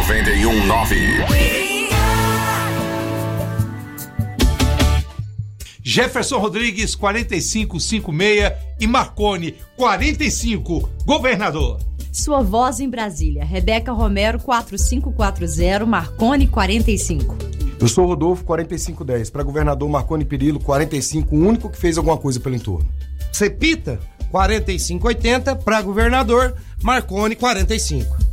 91.9. Jefferson Rodrigues, 4556 e Marconi, 45, governador. Sua voz em Brasília, Rebeca Romero, 4540, Marconi, 45. Eu sou Rodolfo, 4510, para governador Marconi Perillo, 45, o único que fez alguma coisa pelo entorno. Cepita, 4580, para governador Marconi, 45.